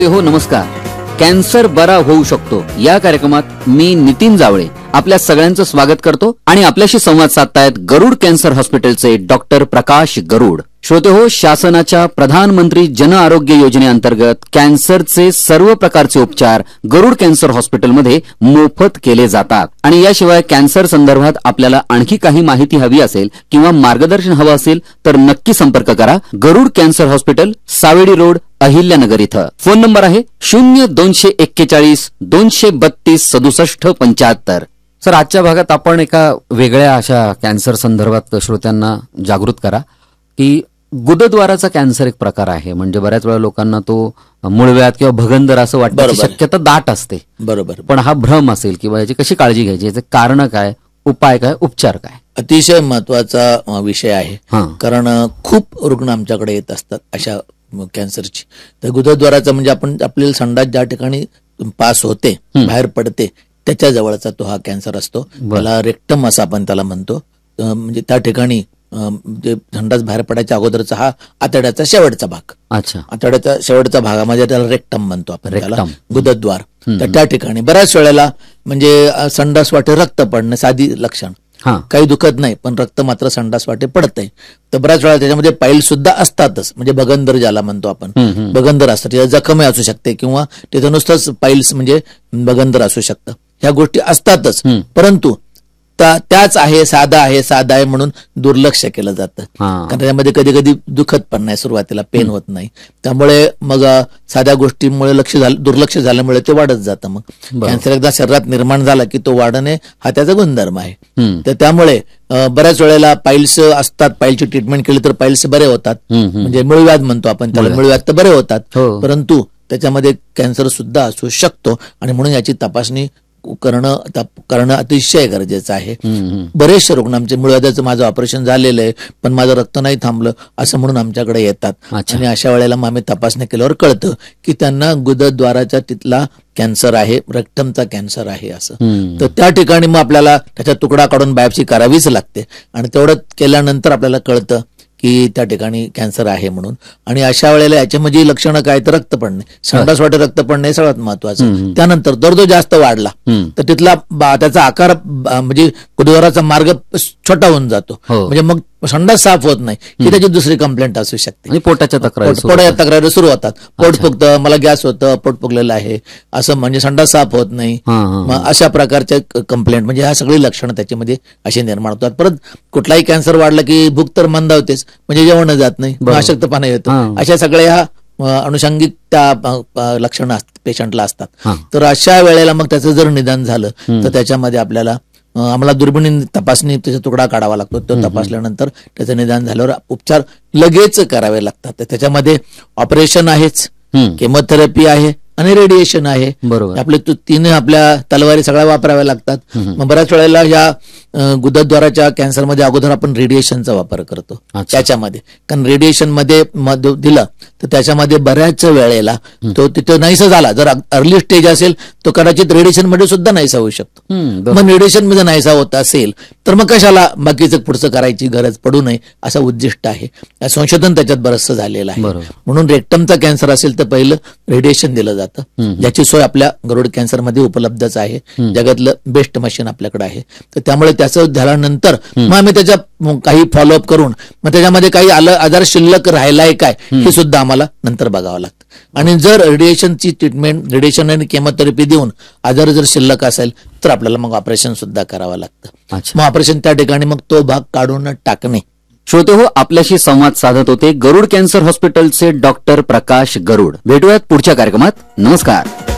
हो नमस्कार. कॅन्सर बरा होऊ शकतो या कार्यक्रमात मी नितीन जावळे आपल्या सगळ्यांचं स्वागत करतो आणि आपल्याशी संवाद साधतायत गरुड कॅन्सर हॉस्पिटलचे डॉक्टर प्रकाश गरुड. श्रोते हो, शासनाच्या प्रधानमंत्री जन आरोग्य योजनेअंतर्गत कॅन्सरचे सर्व प्रकारचे उपचार गरुड कॅन्सर हॉस्पिटलमध्ये मोफत केले जातात. आणि याशिवाय कॅन्सर संदर्भात आपल्याला आणखी काही माहिती हवी असेल किंवा मार्गदर्शन हवं असेल तर नक्की संपर्क करा. गरुड cancer hospital, Savedi road, Ahilyanagar इथं. फोन नंबर आहे 0241 232 67 75. सर, आजच्या भागात आपण एका वेगळ्या अशा कॅन्सर संदर्भात श्रोत्यांना जागृत करा की गुदद्वाराचा कॅन्सर एक प्रकार आहे. म्हणजे बऱ्याच वेळा लोकांना तो मुळव्याध किंवा भगंदर असं वाटण्याची शक्यता दाट असते. बरोबर. पण हा भ्रम असेल किंवा याची कशी काळजी घ्यायची, याचे कारण काय, उपाय काय, उपचार काय? अतिशय महत्वाचा विषय आहे. कारण खूप रुग्ण आमच्याकडे येत असतात अशा कॅन्सरची. तर गुदद्वाराचा म्हणजे आपण आपल्याला संडास ज्या ठिकाणी पास होते, बाहेर पडते, त्याच्या जवळचा तो हा कॅन्सर असतो. त्याला रेक्टम असं आपण त्याला म्हणतो. म्हणजे त्या ठिकाणी जे संडास बाहेर पडायच्या अगोदरचा हा आतड्याचा शेवटचा भाग. अच्छा. आतड्याचा शेवटचा भागामध्ये त्याला रेक्टम म्हणतो आपण, त्याला गुदद्वार. तर त्या ठिकाणी बऱ्याच वेळेला म्हणजे संडास वाटे रक्त पडणं साधी लक्षण, काही दुखत नाही पण रक्त मात्र संडास वाटे पडतंय. तर बऱ्याच वेळा त्याच्यामध्ये पाईल सुद्धा असतातच. म्हणजे भगंदर ज्याला म्हणतो आपण, भगंदर असतात. तिथे जखम असू शकते किंवा तिथे नुसतंच पाईल्स म्हणजे भगंदर असू शकतं. ह्या गोष्टी असतातच. परंतु त्याच आहे, साधा आहे म्हणून दुर्लक्ष केलं जातं. कारण त्याच्यामध्ये कधी कधी दुखत पण नाही, सुरुवातीला पेन होत नाही. त्यामुळे मग साध्या गोष्टींमुळे दुर्लक्ष झाल्यामुळे ते वाढत जातं. मग कॅन्सर एकदा शरीरात निर्माण झाला की तो वाढणे हा त्याचा गुणधर्म आहे. तर त्यामुळे बऱ्याच वेळेला पाईल्स असतात. पाईलची ट्रीटमेंट केली तर पाईल्स बरे होतात. म्हणजे मुळव्याध म्हणतो आपण त्याला, मुळव्याध तर बरे होतात. परंतु त्याच्यामध्ये कॅन्सर सुद्धा असू शकतो आणि म्हणून याची तपासणी करणं अतिशय गरजेचं आहे. बरेचसे रुग्ण आमचे मुळव्याधाचं माझं ऑपरेशन झालेलं आहे पण माझं रक्त नाही थांबलं असं म्हणून आमच्याकडे येतात. आणि अशा वेळेला मग आम्ही तपासणी केल्यावर कळतं की त्यांना गुदद्वाराच्या तिथला कॅन्सर आहे, रेक्टमचा कॅन्सर आहे असं. तर त्या ठिकाणी मग आपल्याला त्याचा तुकडा काढून बायोप्सी करावीच लागते आणि तेवढं केल्यानंतर आपल्याला कळतं की त्या ठिकाणी कॅन्सर आहे म्हणून. आणि अशा वेळेला याच्यामध्ये लक्षणं काय तर रक्त पडणे, संडास वाटे रक्त पडणे सगळ्यात महत्वाचं. त्यानंतर दर जास्त वाढला तर तिथला त्याचा आकार म्हणजे गुदद्वाराचा मार्ग छोटा होऊन जातो. म्हणजे मग संडास साफ होत नाही ही त्याची दुसरी कंप्लेंट असू शकते. पोटाच्या तक्रारी सुरू होतात. पोट फुगतं, मला गॅस होतं, पोट फुगलेलं आहे असं, म्हणजे संडास साफ होत नाही. मग अशा प्रकारच्या कंप्लेंट म्हणजे ह्या सगळी लक्षणं त्याच्यामध्ये अशी निर्माण होतात. परत कुठलाही कॅन्सर वाढला की भूक तर मंदावतेच, म्हणजे जेवण जात नाही, अशक्तपणा येतो. अशा सगळ्या ह्या अनुषंगिक त्या लक्षणं पेशंटला असतात. तर अशा वेळेला मग त्याचं जर निदान झालं तर त्याच्यामध्ये आम्हाला दुर्बिणीने तपासणी त्याचा तुकडा काढावा लागतो. तो तपासल्यानंतर त्याचं निदान झाल्यावर उपचार लगेच करावे लागतात. त्याच्यामध्ये ऑपरेशन आहेच, केमोथेरपी आहे आणि रेडिएशन आहे. बरोबर. आपले तीन आपल्या तलवारी सगळ्या वापराव्या लागतात. मग बऱ्याच वेळेला या गुदद्वाराच्या कॅन्सरमध्ये अगोदर आपण रेडिएशनचा वापर करतो त्याच्यामध्ये. कारण रेडिएशन मध्ये दिलं तर त्याच्यामध्ये बऱ्याच वेळेला तो तिथे नाहीसा झाला, जर अर्ली स्टेज असेल तो कदाचित रेडिएशन मध्ये सुद्धा नाहीसा होऊ शकतो. मग रेडिएशन मध्ये नाहीसा होत असेल तर मग कशाला बाकीचं पुढचं करायची गरज पडू नये असं उद्दिष्ट आहे. संशोधन त्याच्यात बरंचसं झालेलं आहे. म्हणून रेक्टमचा कॅन्सर असेल तर पहिलं रेडिएशन दिलं जातं, ज्याची सोय आपल्या गरुड कॅन्सर मध्ये उपलब्धच आहे. जगातलं बेस्ट मशीन आपल्याकडे आहे. तर त्यामुळे त्याचं झाल्यानंतर मग आम्ही त्याच्या काही फॉलोअप करून मग त्याच्यामध्ये काही आजार शिल्लक राहिलाय काय हे सुद्धा आम्हाला नंतर बघावं लागतं. आणि जर रेडिएशनची ट्रीटमेंट, रेडिएशन आणि केमोथेरपी देऊन आजार जर शिल्लक असेल तर आपल्याला मग ऑपरेशन सुद्धा करावं लागतं. मग ऑपरेशन त्या ठिकाणी मग तो भाग काढून टाकणे. श्रोते हो, आपल्याशी संवाद साधत होते गरुड कॅन्सर हॉस्पिटलचे डॉक्टर प्रकाश गरुड. भेटूयात पुढच्या कार्यक्रमात. नमस्कार.